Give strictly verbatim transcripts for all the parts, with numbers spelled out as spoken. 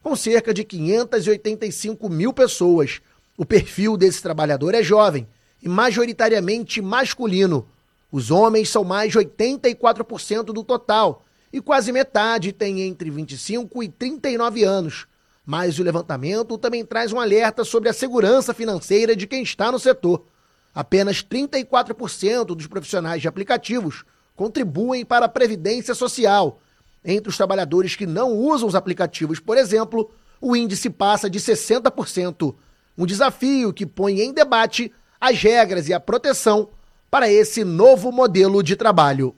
com cerca de quinhentas e oitenta e cinco mil pessoas. O perfil desse trabalhador é jovem e majoritariamente masculino. Os homens são mais de oitenta e quatro por cento do total e quase metade tem entre vinte e cinco e trinta e nove anos. Mas o levantamento também traz um alerta sobre a segurança financeira de quem está no setor. Apenas trinta e quatro por cento dos profissionais de aplicativos contribuem para a Previdência Social. Entre os trabalhadores que não usam os aplicativos, por exemplo, o índice passa de sessenta por cento. Um desafio que põe em debate as regras e a proteção para esse novo modelo de trabalho.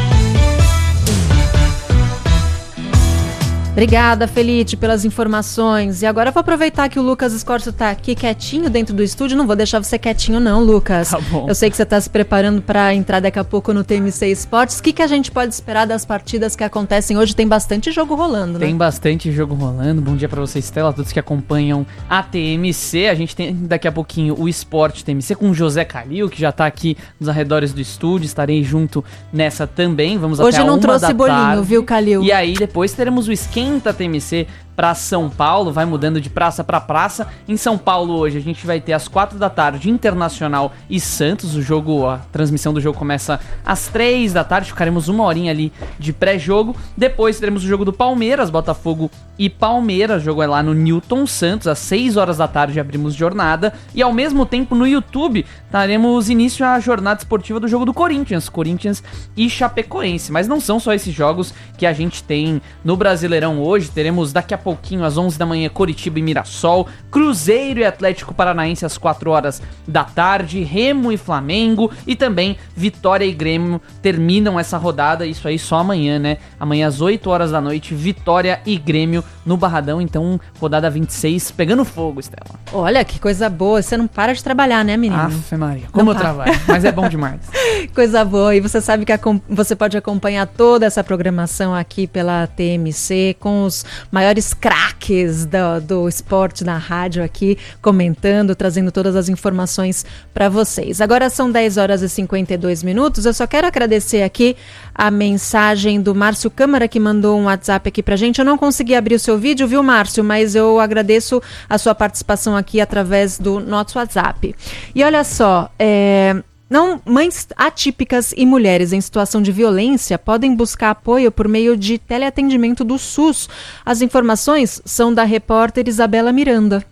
Obrigada, Felite, pelas informações. E agora eu vou aproveitar que o Lucas Scorcio está aqui quietinho dentro do estúdio. Não vou deixar você quietinho não, Lucas. Tá bom. Eu sei que você está se preparando para entrar daqui a pouco no T M C Esportes. O que, que a gente pode esperar das partidas que acontecem hoje? Tem bastante jogo rolando, né? Tem bastante jogo rolando. Bom dia para você, Estela, todos que acompanham a T M C. A gente tem daqui a pouquinho o Esporte T M C com o José Calil, que já está aqui nos arredores do estúdio. Estarei junto nessa também. Vamos hoje até a não uma trouxe da bolinho, tarde. Viu, Calil? E aí depois teremos o Esquenta T M C para São Paulo, vai mudando de praça para praça. Em São Paulo hoje a gente vai ter às quatro da tarde Internacional e Santos. O jogo, a transmissão do jogo começa às três da tarde, ficaremos uma horinha ali de pré-jogo. Depois teremos o jogo do Palmeiras, Botafogo e Palmeiras. O jogo é lá no Newton Santos, às seis horas da tarde abrimos jornada. E ao mesmo tempo no YouTube daremos início à jornada esportiva do jogo do Corinthians, Corinthians e Chapecoense. Mas não são só esses jogos que a gente tem no Brasileirão hoje. Teremos daqui a pouquinho, às onze da manhã, Coritiba e Mirassol, Cruzeiro e Atlético Paranaense às quatro horas da tarde, Remo e Flamengo e também Vitória e Grêmio terminam essa rodada, isso aí só amanhã, né? Amanhã às oito horas da noite, Vitória e Grêmio no Barradão, então rodada vinte e seis pegando fogo, Estela. Olha, que coisa boa, você não para de trabalhar, né, menino? Afe Maria, como não eu para. Trabalho, mas é bom demais. Coisa boa, e você sabe que a, você pode acompanhar toda essa programação aqui pela T M C com os maiores craques do, do esporte na rádio aqui, comentando, trazendo todas as informações para vocês. Agora são dez horas e cinquenta e dois minutos, eu só quero agradecer aqui a mensagem do Márcio Câmara, que mandou um WhatsApp aqui pra gente. Eu não consegui abrir o seu vídeo, viu, Márcio? Mas eu agradeço a sua participação aqui através do nosso WhatsApp. E olha só, é... Não, mães atípicas e mulheres em situação de violência podem buscar apoio por meio de teleatendimento do SUS. As informações são da repórter Isabela Miranda.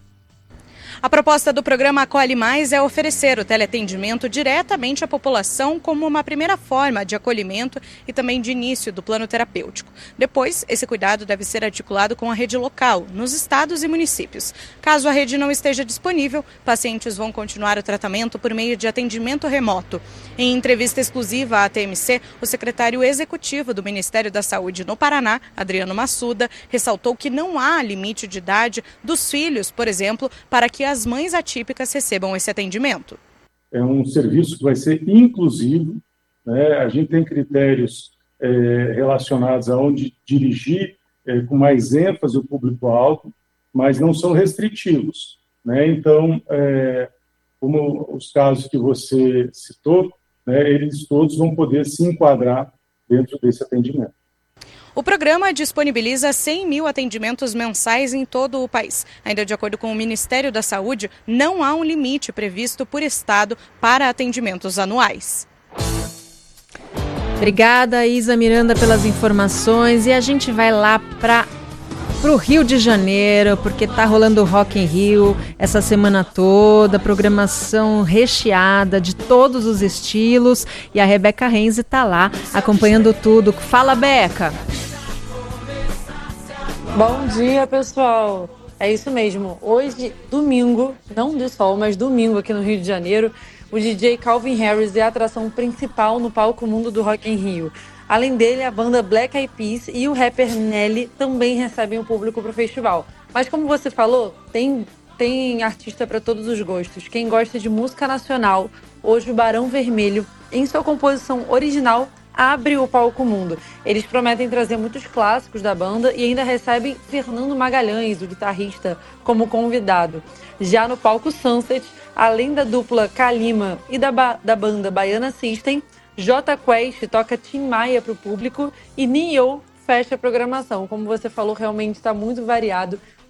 A proposta do programa Acolhe Mais é oferecer o teleatendimento diretamente à população como uma primeira forma de acolhimento e também de início do plano terapêutico. Depois, esse cuidado deve ser articulado com a rede local, nos estados e municípios. Caso a rede não esteja disponível, pacientes vão continuar o tratamento por meio de atendimento remoto. Em entrevista exclusiva à T M C, o secretário executivo do Ministério da Saúde no Paraná, Adriano Massuda, ressaltou que não há limite de idade dos filhos, por exemplo, para que as mães atípicas recebam esse atendimento. É um serviço que vai ser inclusivo, né? A gente tem critérios é, relacionados a onde dirigir é, com mais ênfase o público-alvo, mas não são restritivos, né? Então, é, como os casos que você citou, né, eles todos vão poder se enquadrar dentro desse atendimento. O programa disponibiliza cem mil atendimentos mensais em todo o país. Ainda de acordo com o Ministério da Saúde, não há um limite previsto por estado para atendimentos anuais. Obrigada, Isa Miranda, pelas informações. E a gente vai lá para o Rio de Janeiro, porque tá rolando o Rock in Rio essa semana toda, programação recheada de todos os estilos. E a Rebeca Renzi tá lá acompanhando tudo. Fala, Beca! Bom dia, pessoal. É isso mesmo. Hoje, domingo, não de sol, mas domingo aqui no Rio de Janeiro, o D J Calvin Harris é a atração principal no palco mundo do Rock in Rio. Além dele, a banda Black Eyed Peas e o rapper Nelly também recebem o público para o festival. Mas como você falou, tem, tem artista para todos os gostos. Quem gosta de música nacional, hoje o Barão Vermelho, em sua composição original, abre o palco mundo. Eles prometem trazer muitos clássicos da banda e ainda recebem Fernando Magalhães, o guitarrista, como convidado. Já no palco Sunset, além da dupla Kalima e da, ba- da banda Baiana System, Jota Quest toca Tim Maia para o público e Nio fecha a programação. Como você falou, realmente está muito variado